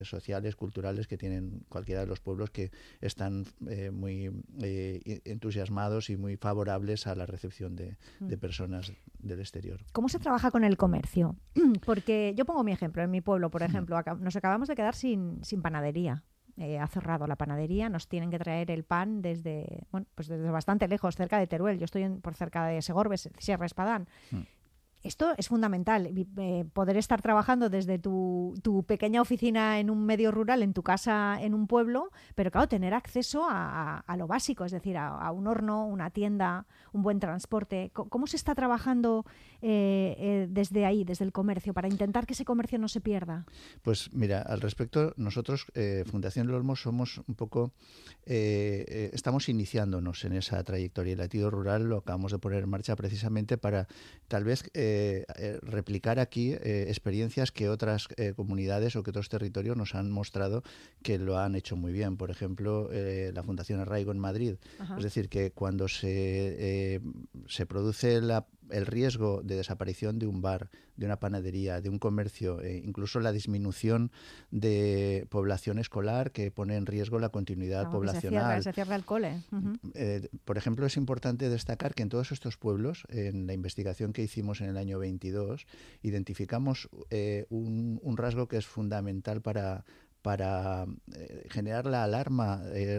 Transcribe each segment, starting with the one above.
sociales, culturales que tienen cualquiera de los pueblos que están muy entusiasmados y muy favorables a la recepción de personas del exterior. ¿Cómo se trabaja con el comercio? Porque yo pongo mi ejemplo. En mi pueblo, por ejemplo, nos acabamos de quedar sin panadería. Ha cerrado la panadería, nos tienen que traer el pan desde bastante lejos, cerca de Teruel. Yo estoy por cerca de Segorbes, Sierra Espadán. Esto es fundamental, poder estar trabajando desde tu pequeña oficina en un medio rural, en tu casa en un pueblo, pero claro, tener acceso a lo básico, es decir, a un horno, una tienda, un buen transporte. ¿Cómo se está trabajando desde ahí, desde el comercio, para intentar que ese comercio no se pierda? Pues mira, al respecto, nosotros, Fundación El Olmo, somos un poco, estamos iniciándonos en esa trayectoria. El latido rural lo acabamos de poner en marcha precisamente para tal vez replicar aquí experiencias que otras comunidades o que otros territorios nos han mostrado que lo han hecho muy bien. Por ejemplo, la Fundación Arraigo en Madrid. Ajá. Es decir, que cuando se produce el riesgo de desaparición de un bar, de una panadería, de un comercio, incluso la disminución de población escolar que pone en riesgo la continuidad poblacional. Se cierra el cole. Por ejemplo, es importante destacar que en todos estos pueblos, en la investigación que hicimos en el año 22, identificamos un rasgo que es fundamental para generar la alarma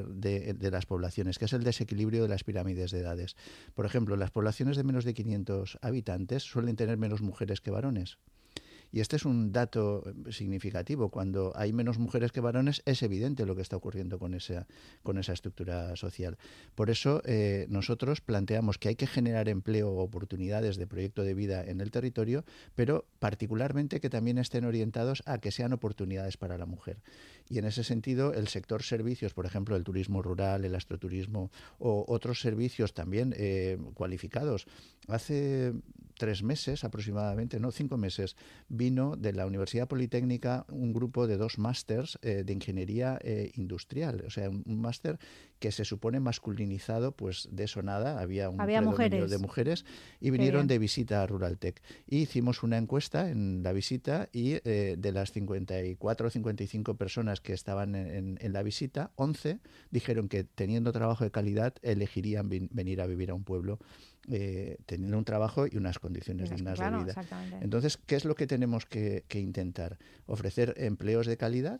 de las poblaciones, que es el desequilibrio de las pirámides de edades. Por ejemplo, las poblaciones de menos de 500 habitantes suelen tener menos mujeres que varones. Y este es un dato significativo. Cuando hay menos mujeres que varones, es evidente lo que está ocurriendo con esa estructura social. Por eso nosotros planteamos que hay que generar empleo o oportunidades de proyecto de vida en el territorio, pero particularmente que también estén orientados a que sean oportunidades para la mujer. Y en ese sentido, el sector servicios, por ejemplo, el turismo rural, el astroturismo o otros servicios también cualificados. Hace 3 meses aproximadamente, 5 meses, vino de la Universidad Politécnica un grupo de 2 másters de ingeniería industrial, o sea, un máster que se supone masculinizado, pues de eso nada, había predominio de mujeres y vinieron de visita a Ruraltec. Y hicimos una encuesta en la visita y de las 54 o 55 personas que estaban en la visita, 11 dijeron que teniendo trabajo de calidad elegirían venir a vivir a un pueblo teniendo un trabajo y unas condiciones dignas de vida. Entonces, ¿qué es lo que tenemos que intentar? Ofrecer empleos de calidad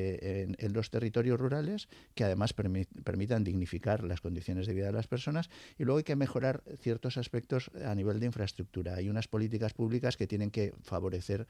en los territorios rurales que además permitan dignificar las condiciones de vida de las personas, y luego hay que mejorar ciertos aspectos a nivel de infraestructura. Hay unas políticas públicas que tienen que favorecer.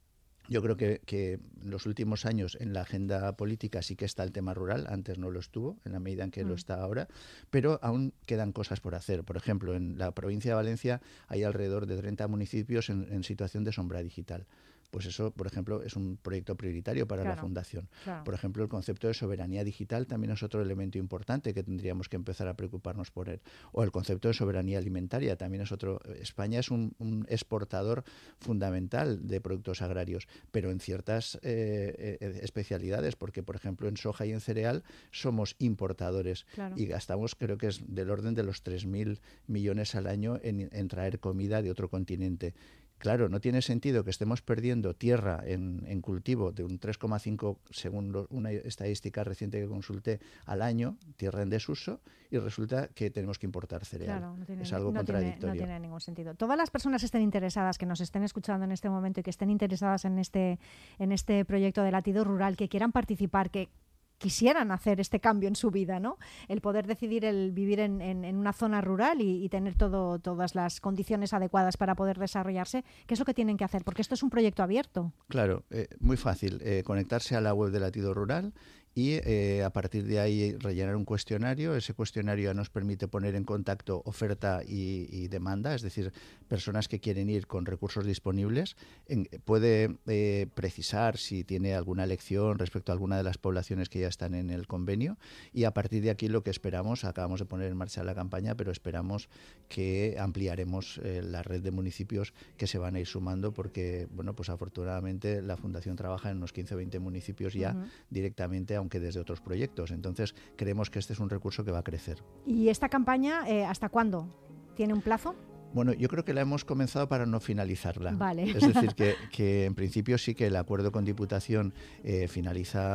Yo creo que en los últimos años en la agenda política sí que está el tema rural, antes no lo estuvo, en la medida en que lo está ahora, pero aún quedan cosas por hacer. Por ejemplo, en la provincia de Valencia hay alrededor de 30 municipios en situación de sombra digital. Pues eso, por ejemplo, es un proyecto prioritario para la Fundación. Por ejemplo, el concepto de soberanía digital también es otro elemento importante que tendríamos que empezar a preocuparnos por él. O el concepto de soberanía alimentaria también es otro. España es un exportador fundamental de productos agrarios, pero en ciertas especialidades, porque, por ejemplo, en soja y en cereal somos importadores y gastamos, creo que es del orden de los 3.000 millones al año en traer comida de otro continente. Claro, no tiene sentido que estemos perdiendo tierra en cultivo de un 3,5, según una estadística reciente que consulté, al año, tierra en desuso, y resulta que tenemos que importar cereal. Claro, es algo contradictorio. No tiene ningún sentido. Todas las personas que estén interesadas, que nos estén escuchando en este momento y que estén interesadas en este proyecto de latido rural, que quieran participar, que quisieran hacer este cambio en su vida, ¿no? El poder decidir el vivir en una zona rural y tener todas las condiciones adecuadas para poder desarrollarse, ¿qué es lo que tienen que hacer? Porque esto es un proyecto abierto. Claro, muy fácil. Conectarse a la web de Latido Rural y a partir de ahí rellenar un cuestionario. Ese cuestionario nos permite poner en contacto oferta y demanda, es decir, personas que quieren ir con recursos disponibles. Puede precisar si tiene alguna elección respecto a alguna de las poblaciones que ya están en el convenio, y a partir de aquí lo que esperamos, acabamos de poner en marcha la campaña, pero esperamos que ampliaremos la red de municipios que se van a ir sumando, porque, bueno, pues afortunadamente la Fundación trabaja en unos 15 o 20 municipios ya directamente, aunque desde otros proyectos. Entonces, creemos que este es un recurso que va a crecer. ¿Y esta campaña hasta cuándo? ¿Tiene un plazo? Bueno, yo creo que la hemos comenzado para no finalizarla. Vale. Es decir, que en principio sí que el acuerdo con Diputación finaliza